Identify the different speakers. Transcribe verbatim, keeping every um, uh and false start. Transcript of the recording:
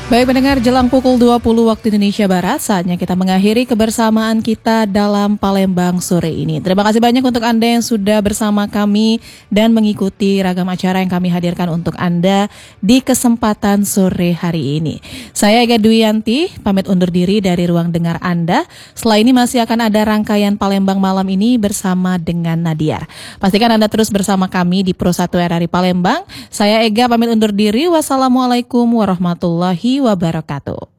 Speaker 1: Baik pendengar, jelang pukul dua puluh waktu Indonesia Barat, saatnya kita mengakhiri kebersamaan kita dalam Palembang sore ini. Terima kasih banyak untuk Anda yang sudah bersama kami dan mengikuti ragam acara yang kami hadirkan untuk Anda di kesempatan sore hari ini. Saya Ega Duyanti, pamit undur diri dari ruang dengar Anda. Setelah ini masih akan ada rangkaian Palembang malam ini bersama dengan Nadiar. Pastikan Anda terus bersama kami di Pro satu R R I Palembang. Saya Ega pamit undur diri. Wassalamualaikum warahmatullahi wabarakatuh.